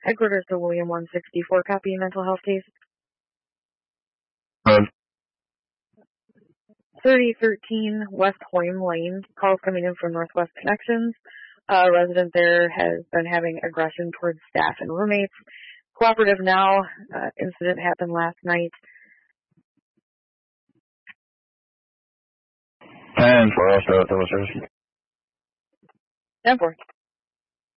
Headquarters to William 164, copy mental health case. 3013 West Hoyme Lane. Calls coming in from Northwest Connections. A resident there has been having aggression towards staff and roommates. Cooperative now. Incident happened last night. 10-4, also, 10-4.